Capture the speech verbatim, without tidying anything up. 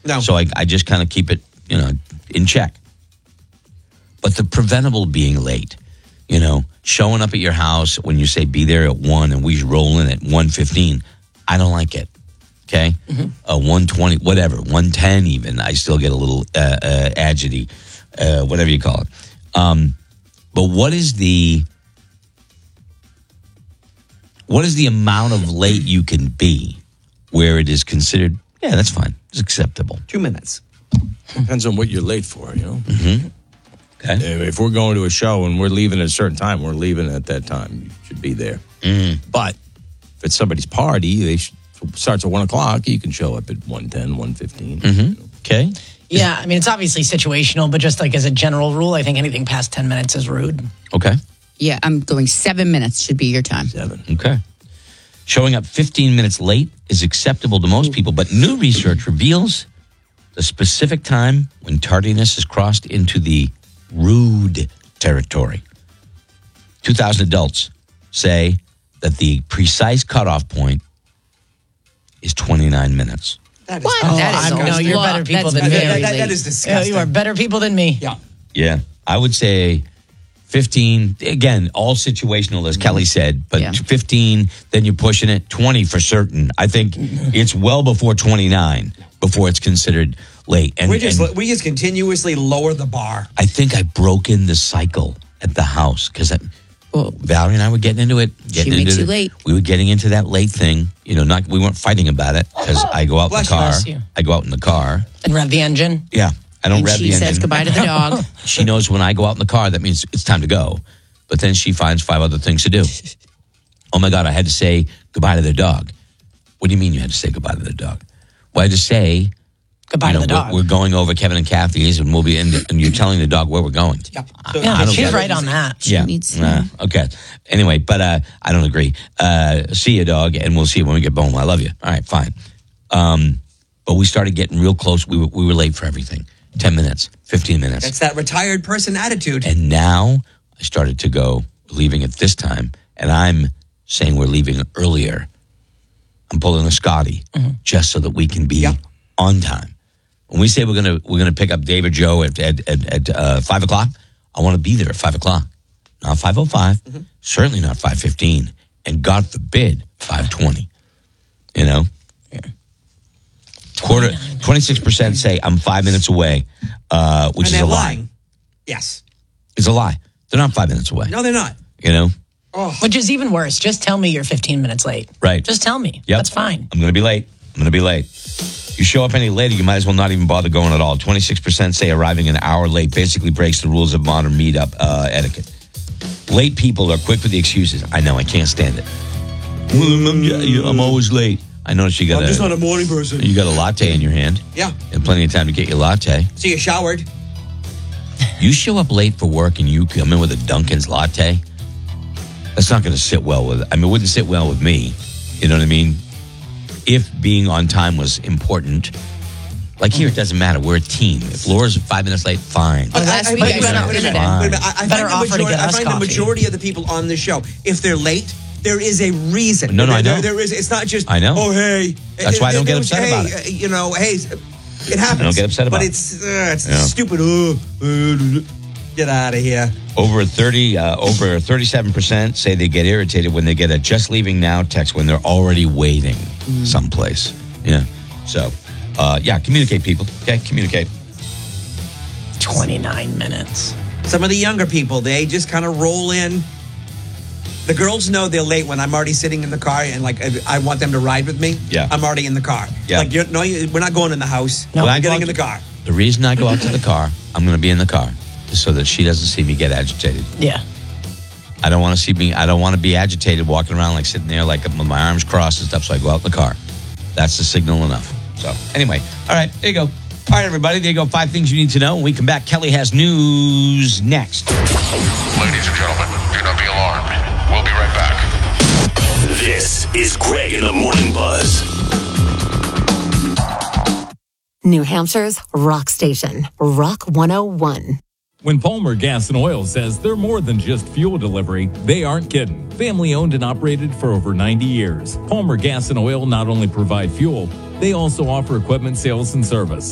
No. So I, I just kind of keep it, you know, in check. But the preventable being late, you know, showing up at your house when you say be there at one and we roll in at one fifteen, I don't like it. Okay? Mm-hmm. Uh, one twenty, whatever, one ten even, I still get a little uh, uh, agity, uh, whatever you call it. Um, but what is the what is the amount of late you can be where it is considered, yeah, that's fine, it's acceptable? Two minutes. Depends on what you're late for, you know? Mm-hmm. Okay. If we're going to a show and we're leaving at a certain time, we're leaving at that time. You should be there. Mm. But if it's somebody's party, they sh- starts at one o'clock, you can show up at one ten, one fifteen. Mm-hmm. Okay. Yeah, I mean, it's obviously situational, but just like as a general rule, I think anything past ten minutes is rude. Okay. Yeah, I'm going seven minutes should be your time. Seven. Okay. Showing up fifteen minutes late is acceptable to most people, but new research reveals the specific time when tardiness is crossed into the rude territory. two thousand adults say that the precise cutoff point is twenty-nine minutes. That is, What? Oh, That is I'm, no, almost you're law. better people That's than me. very that, that, that late. is Yeah, disgusting. you are better people than me. Yeah. Yeah, I would say fifteen, again, all situational, as Kelly said, but Yeah. fifteen, then you're pushing it, twenty for certain. I think it's well before twenty-nine before it's considered late. And, we just and we just continuously lower the bar. I think I broke in the cycle at the house because Well, Valerie and I were getting into it. Getting She makes into you it. late. We were getting into that late thing. You know, not we weren't fighting about it because I go out Bless in you. the car. Bless you. I go out in the car. And rev the engine. Yeah, I don't and rev she the says engine. goodbye to the dog. She knows when I go out in the car, that means it's time to go. But then she finds five other things to do. Oh my God, I had to say goodbye to the dog. What do you mean you had to say goodbye to the dog? Well, I had to say, Goodbye you know, to the we're, dog. we're going over Kevin and Kathy's and we'll be in, and you're telling the dog where we're going. Yep. I- So- I yeah, don't she's get it. right on that. She Yeah. needs- Uh, okay. Anyway, but uh, I don't agree. Uh, see you, dog, and we'll see you when we get home. I love you. All right, fine. Um, but we started getting real close. We were, we were late for everything. ten minutes, fifteen minutes. That's that retired person attitude. And now I started to go leaving at this time, and I'm saying we're leaving earlier. I'm pulling a Scotty just so that we can be Yep. on time. When we say we're gonna we're gonna pick up David Joe at at at, at uh, five o'clock, I want to be there at five o'clock, not five o five, certainly not five fifteen, and God forbid five twenty. You know, quarter twenty six percent say I'm five minutes away, uh, which and is they're a lie. lying. Yes. It's a lie. They're not five minutes away. No, they're not. You know. Which is even worse. Just tell me you're fifteen minutes late. Right. Just tell me. Yep. That's fine. I'm going to be late. I'm going to be late. You show up any later, you might as well not even bother going at all. twenty-six percent say arriving an hour late basically breaks the rules of modern meetup uh, etiquette. Late people are quick with the excuses. I know, I can't stand it. Well, I'm, I'm always late. I noticed you got I'm a, just not a morning person. you got a latte in your hand Yeah. and plenty of time to get your latte. So you showered. You show up late for work and you come in with a Dunkin's latte, that's not going to sit well with, I mean, it wouldn't sit well with me. You know what I mean? If being on time was important, like here, it doesn't matter. We're a team. If Laura's five minutes late, fine. Oh, last I- I- week wait I a minute, got wait a minute, Fine. wait a minute. I, I Better find, the offer to majority, get I us find the coffee. majority of the people on this show, if they're late, there is a reason. No, no, there, I know. There, there is. It's not just. I know. Oh, hey. That's why I don't get There was, upset hey, about it. uh, You know, hey, it happens. I don't get upset about but it. it's uh, it's Yeah. stupid. Uh, uh, get out of here. Over thirty, uh, over thirty-seven percent say they get irritated when they get a "just leaving now" text when they're already waiting someplace. Yeah. So, uh, yeah, communicate, people. Okay, communicate. twenty-nine minutes. Some of the younger people, they just kind of roll in. The girls know they're late when I'm already sitting in the car and like I I want them to ride with me. Yeah. I'm already in the car. Yeah. Like you no, you, we're not going in the house. No. No, When I I'm go getting out in the to- car. The reason I go out to the car, I'm going to be in the car, is so that she doesn't see me get agitated. Yeah. I don't want to see me. I don't want to be agitated, walking around like sitting there, like with my arms crossed and stuff. So I go out in the car. That's the signal enough. So anyway, all right, there you go. All right, everybody, there you go. Five things you need to know. When we come back, Kelly has news next. Ladies and gentlemen, do not be alarmed. We'll be right back. This is Greg in the Morning Buzz. New Hampshire's rock station, Rock one oh one. When Palmer Gas and Oil says they're more than just fuel delivery, they aren't kidding. Family owned and operated for over ninety years. Palmer Gas and Oil not only provide fuel, they also offer equipment sales and service.